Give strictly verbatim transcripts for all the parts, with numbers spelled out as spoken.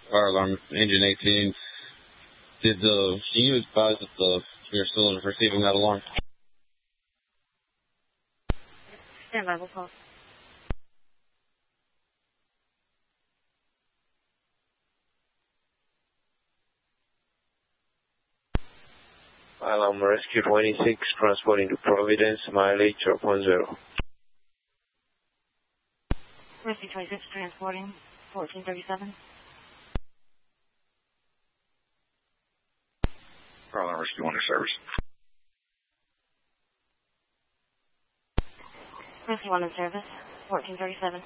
Fire alarm, engine eighteen. Did the, can you advise if the, your cylinder is receiving that alarm? Stand by, we'll call. Fire alarm rescue twenty-six, transporting to Providence, mileage zero point zero. Rescue twenty-six, transporting, fourteen thirty-seven. Fire alarm rescue one to service. Rescue one in service, fourteen thirty-seven.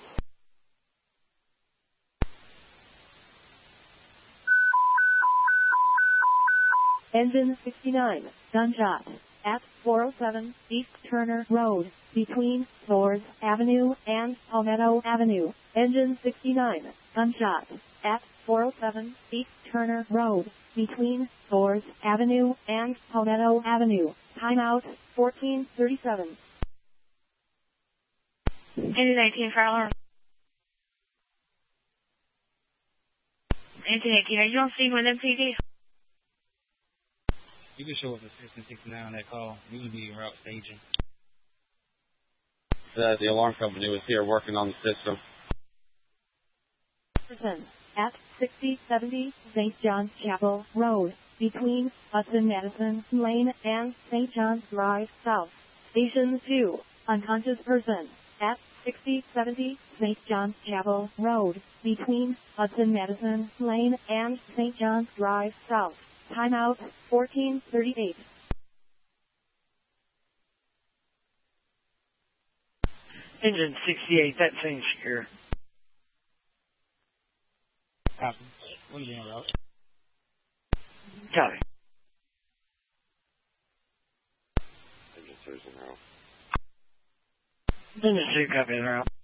Engine sixty-nine, gunshot, at four oh seven East Turner Road, between Thor's Avenue and Palmetto Avenue. Engine sixty-nine, gunshot, at four oh seven East Turner Road, between Thor's Avenue and Palmetto Avenue. Timeout, fourteen thirty-seven. Engine eighteen, fire alarm. Engine eighteen, are you on scene with M P D? You can show up at System sixty-nine on that call. We would be en route staging. That the alarm company was here working on the system. At sixty seventy Saint John's Chapel Road, between Hudson Madison Lane and Saint John's Drive South. Station two, unconscious person, at sixty seventy Saint John's Chapel Road, between Hudson Madison Lane and Saint John's Drive South. Timeout, fourteen thirty-eight. Engine sixty-eight, that seems secure. Copy. What are you en route? Copy. Engine two is en route. Engine two, copy en route.